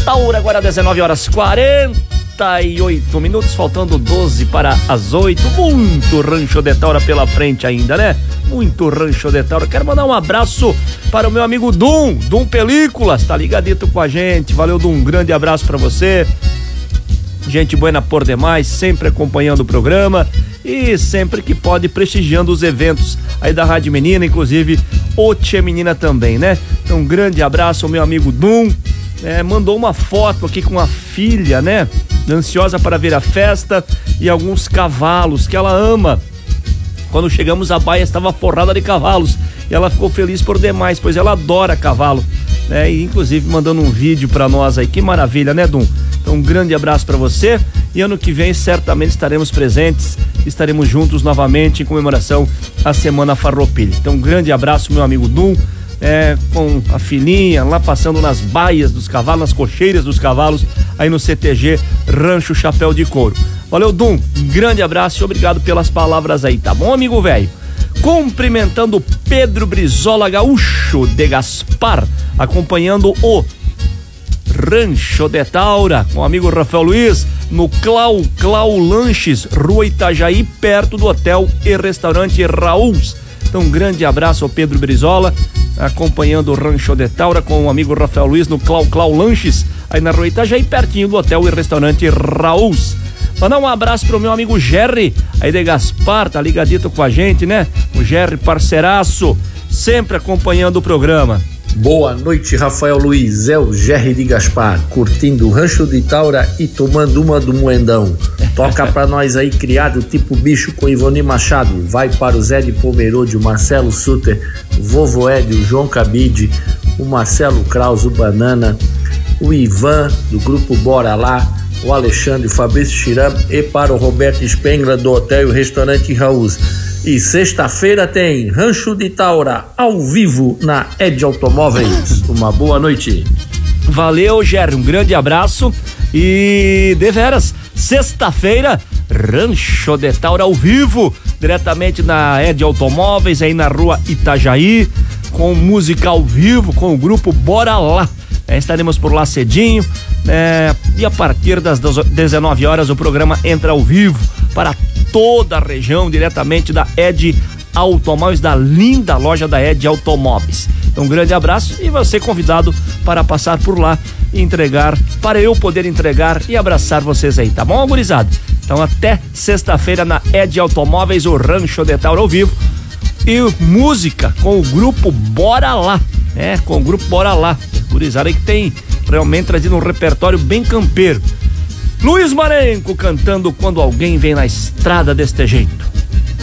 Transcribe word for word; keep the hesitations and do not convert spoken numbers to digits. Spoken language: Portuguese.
Taura, agora dezenove horas quarenta e oito minutos, faltando doze para as oito. Muito Rancho de Taura pela frente ainda, né? Muito Rancho de Taura. Quero mandar um abraço para o meu amigo Dum, Dum Películas, tá ligadito com a gente. Valeu, Dum, um grande abraço para você. Gente buena por demais, sempre acompanhando o programa e sempre que pode prestigiando os eventos aí da Rádio Menina, inclusive o Tchê Menina também, né? Então um grande abraço ao meu amigo Dum, é, mandou uma foto aqui com a filha, né? Ansiosa para ver a festa e alguns cavalos que ela ama. Quando chegamos a baia estava forrada de cavalos e ela ficou feliz por demais, pois ela adora cavalo, né? E inclusive mandando um vídeo para nós aí, que maravilha, né, Dum? Então um grande abraço para você e ano que vem certamente estaremos presentes, estaremos juntos novamente em comemoração à Semana Farroupilha. Então um grande abraço, meu amigo Dum, é, com a filhinha lá passando nas baias dos cavalos, nas cocheiras dos cavalos, aí no C T G Rancho Chapéu de Couro. Valeu, Dum, um grande abraço e obrigado pelas palavras aí, tá bom, amigo velho? Cumprimentando Pedro Brizola Gaúcho de Gaspar, acompanhando o Rancho de Taura, com o amigo Rafael Luiz, no Clau Clau Lanches, Rua Itajaí, perto do Hotel e Restaurante Raúls. Então um grande abraço ao Pedro Brizola, acompanhando o Rancho de Taura com o amigo Rafael Luiz no Clau Clau Lanches, aí na Rua Itajaí, pertinho do Hotel e Restaurante Raúls. Mandar um abraço pro meu amigo Jerry, aí de Gaspar, tá ligadito com a gente, né? O Jerry, parceiraço, sempre acompanhando o programa. Boa noite, Rafael Luiz, é o Jerry de Gaspar, curtindo o Rancho de Taura e tomando uma do Moendão. Toca pra nós aí, criado tipo bicho com Ivone Machado. Vai para o Zé de Pomerode, o Marcelo Suter, o Vovô Ed, o João Cabide, o Marcelo Kraus, o Banana, o Ivan, do grupo Bora Lá, o Alexandre, o Fabrício Chiram e para o Roberto Spengler, do Hotel e Restaurante Raús. E sexta-feira tem Rancho de Taura ao vivo na Ed Automóveis. Uma boa noite. Valeu, Jerry, um grande abraço e deveras, sexta-feira Rancho de Taura ao vivo, diretamente na Ed Automóveis, aí na Rua Itajaí, com música ao vivo, com o grupo Bora Lá. É, estaremos por lá cedinho, é, e a partir das dezenove horas o programa entra ao vivo para toda a região, diretamente da Ed Automóveis, da linda loja da Ed Automóveis. Então um grande abraço e você convidado para passar por lá e entregar, para eu poder entregar e abraçar vocês aí, tá bom, gurizada? Então até sexta-feira na Ed Automóveis, o Rancho de Taura ao vivo e música com o grupo Bora Lá, né? Com o grupo Bora Lá, gurizada aí que tem realmente trazido um repertório bem campeiro. Luiz Marenco cantando Quando Alguém Vem na Estrada Deste Jeito.